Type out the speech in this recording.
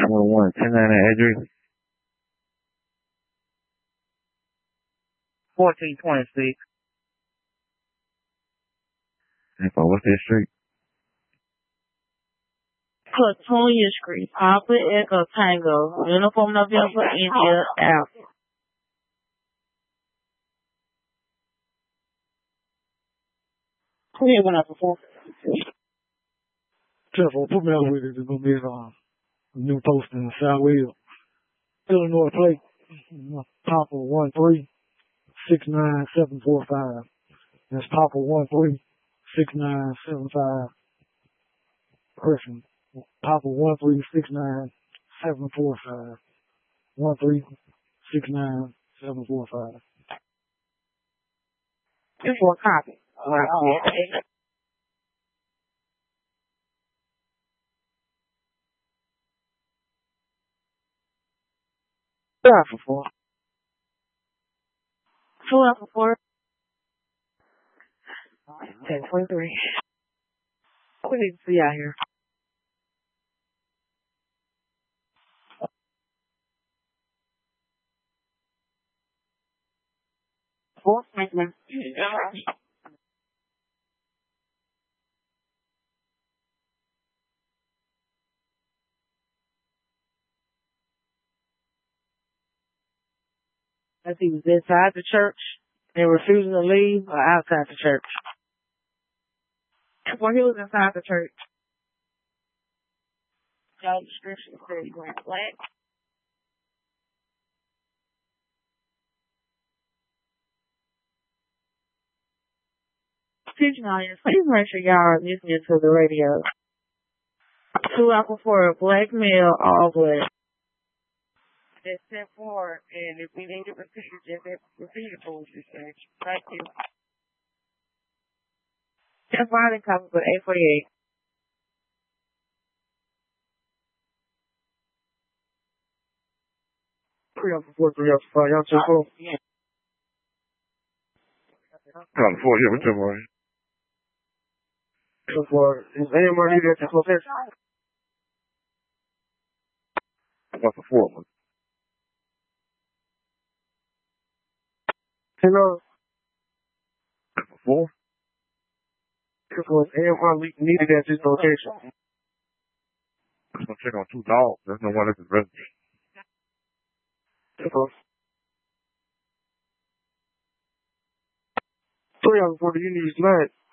101, 1099 address. 1426. Info, what's that street? Petunia Street, Papa Echo Tango, Uniform November, India, Alpha. Who you went up before? Careful, put me up with it. It's gonna be a new post in Southwell. Illinois plate, Papa 1369745. That's Papa 1369745. Person, Papa 1369745. 1369745. Just for a copy. Okay. Alpha 4. 2 Alpha 4. 1023. We need to see out here. Four, man. As he was inside the church and refusing to leave, or outside the church. Well, he was inside the church. Job description says Grant Black. Attention audience, please make sure y'all are listening to the radio. 2 Alpha 4, black male, all black. That's step 4, and if we need to repeat it, just repeat it for us. Thank you. Step 5 and copy for 848. Three up for 5. Y'all check off. Yeah. California, what's up, man? So far, is anybody at the location? What's the 4 one? Hello. 4? This was AMR needed at this location. I'm gonna check on 2 dogs. There's no one at the residence. This was 3 out of 4. You need tonight.